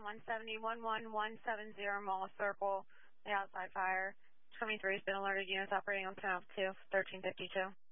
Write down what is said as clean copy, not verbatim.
170, 11170 Mall Circle, the outside fire. 23 has been alerted. Units operating on 10-2, 1352.